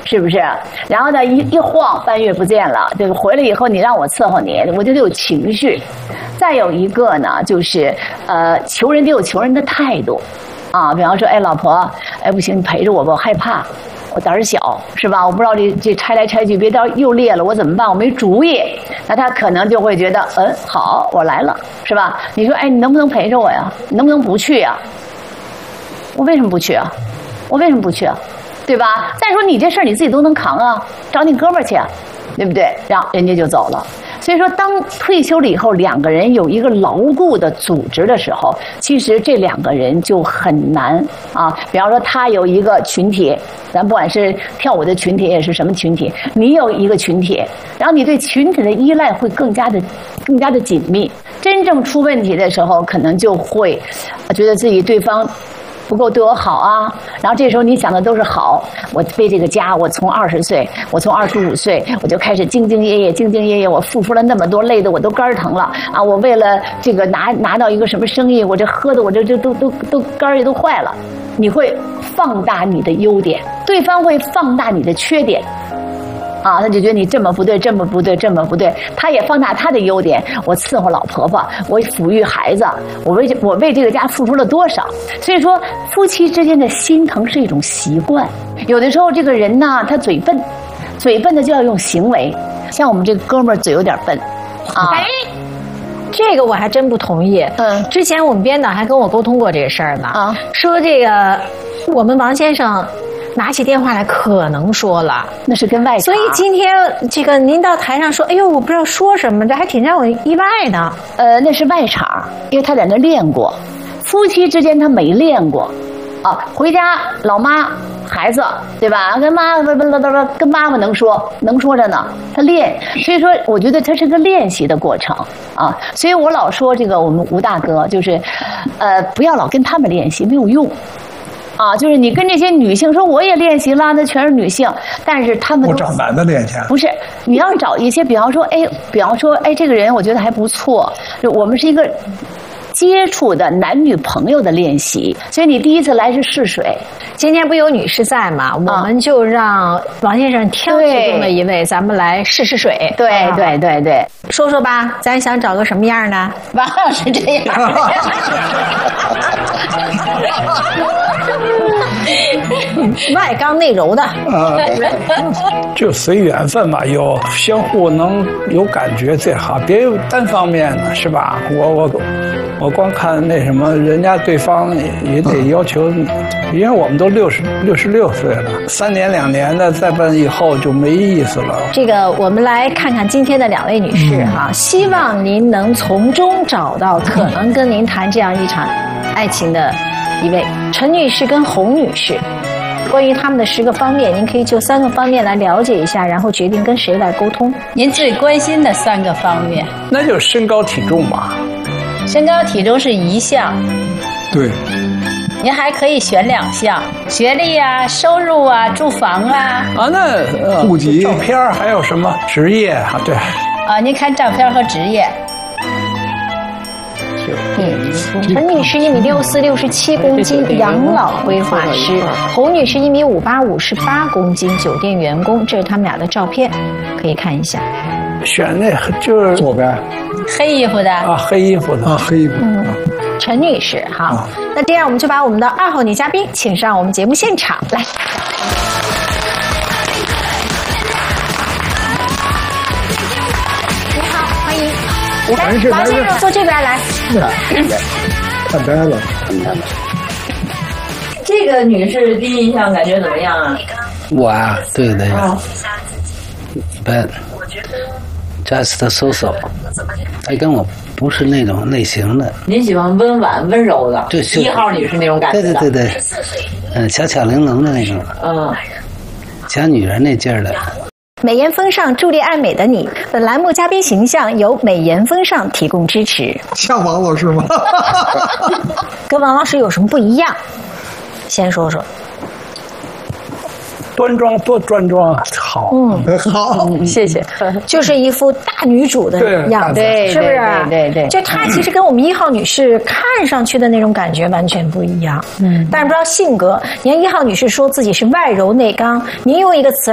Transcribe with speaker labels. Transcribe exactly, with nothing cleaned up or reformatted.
Speaker 1: 是不是？然后呢，一一晃半月不见了，这个回来以后你让我伺候你，我就得有情绪。再有一个呢，就是呃，求人得有求人的态度，啊，比方说，哎，老婆，哎，不行，你陪着我吧，我害怕。我胆儿小，是吧？我不知道这这拆来拆去，别到又裂了，我怎么办？我没主意。那他可能就会觉得，嗯，好，我来了，是吧？你说，哎，你能不能陪着我呀？你能不能不去呀？我为什么不去啊？我为什么不去啊？对吧？再说你这事儿你自己都能扛啊，找你哥们儿去，对不对？然后人家就走了。所以说，当退休了以后，两个人有一个牢固的组织的时候，其实这两个人就很难啊。比方说，他有一个群体，咱不管是跳舞的群体，也是什么群体，你有一个群体，然后你对群体的依赖会更加的、更加的紧密。真正出问题的时候，可能就会觉得自己对方不够对我好啊，然后这时候你想的都是好，我为这个家，我从二十岁，我从二十五岁，我就开始兢兢业业，兢兢业业，我付出了那么多，累的我都肝疼了啊！我为了这个拿拿到一个什么生意，我这喝的我这这都都都肝儿也都坏了。你会放大你的优点，对方会放大你的缺点。啊，他就觉得你这么不对，这么不对，这么不对。他也放大他的优点，我伺候老婆婆，我抚育孩子，我为我为这个家付出了多少。所以说，夫妻之间的心疼是一种习惯。有的时候，这个人呢，他嘴笨，嘴笨的就要用行为。像我们这个哥们儿嘴有点笨，啊。
Speaker 2: 哎，这个我还真不同意。
Speaker 1: 嗯，
Speaker 2: 之前我们编导还跟我沟通过这个事儿呢。
Speaker 1: 啊，
Speaker 2: 说这个我们王先生拿起电话来可能说了，
Speaker 1: 那是跟外场。
Speaker 2: 所以今天这个您到台上说，哎呦，我不知道说什么，这还挺让我意外的。
Speaker 1: 呃，那是外场，因为他在那练过。夫妻之间他没练过，啊，回家老妈孩子对吧？跟妈不不不不跟妈妈能说能说着呢，他练。所以说，我觉得他是个练习的过程啊。所以我老说这个我们吴大哥就是，呃，不要老跟他们练习，没有用。啊，就是你跟这些女性说我也练习啦，那全是女性，但是他们
Speaker 3: 我找男的练习。
Speaker 1: 不是，你要找一些，比方说，哎，比方说，哎，这个人我觉得还不错，就我们是一个接触的男女朋友的练习，所以你第一次来是试水。
Speaker 2: 今天不有女士在嘛，我们就让王先生挑其中的一位，咱们来试试水。
Speaker 1: 对对对对，
Speaker 2: 说说吧，咱想找个什么样的？
Speaker 1: 王老师这样。
Speaker 2: 外刚内柔的，
Speaker 3: 啊，就随缘分吧，有相互能有感觉最好，别有单方面的，是吧？我我我光看那什么，人家对方也得要求，因为我们都六十六十六岁了，三年两年的再奔以后就没意思了。
Speaker 2: 这个我们来看看今天的两位女士哈，希望您能从中找到可能跟您谈这样一场爱情的一位陈女士跟洪女士。关于他们的十个方面，您可以就三个方面来了解一下，然后决定跟谁来沟通。
Speaker 4: 您最关心的三个方面，
Speaker 3: 那就是身高体重吧。
Speaker 4: 身高体重是一项，
Speaker 3: 对。
Speaker 4: 您还可以选两项，学历啊、收入啊、住房啊。
Speaker 3: 啊，那户籍、照片还有什么职业啊？对。
Speaker 4: 啊，您看照片和职业。
Speaker 2: 嗯，陈女士一米六四，六十七公斤，养老规划师；洪女士一米五八，五十八公斤，酒店员工。这是他们俩的照片，可以看一下。
Speaker 3: 选那就是
Speaker 5: 左边，
Speaker 4: 黑衣服的
Speaker 3: 啊，黑衣服的
Speaker 5: 啊，黑衣服。
Speaker 2: 嗯，陈女士哈。啊、那这样我们就把我们的二号女嘉宾请上我们节目现场来。你好，欢迎。来，王先生坐这边来。
Speaker 5: 看呆了，看呆了。
Speaker 6: 这个女士第一印象感觉怎么样啊？
Speaker 7: 我啊，对的呀，一般。just so so， 他跟我不是那种类型的。
Speaker 6: 您喜欢温婉温柔的，
Speaker 7: 对，
Speaker 6: 一号女士那种感觉。
Speaker 7: 对对对对，嗯，巧巧玲珑的那种。
Speaker 6: 嗯，
Speaker 7: 小女人那劲儿的。
Speaker 2: 美颜风尚，助力爱美的你。本栏目嘉宾形象由美颜风尚提供支持。
Speaker 5: 像王老师吗？
Speaker 2: 跟王老师有什么不一样？先说说。
Speaker 3: 端庄多端庄，好，
Speaker 2: 嗯，
Speaker 5: 好，
Speaker 2: 嗯，谢谢。就是一副大女主的样子，是不是？
Speaker 1: 对对对。
Speaker 2: 就她其实跟我们一号女士看上去的那种感觉完全不一样。嗯，但是不知道性格。你看一号女士说自己是外柔内刚，您用一个词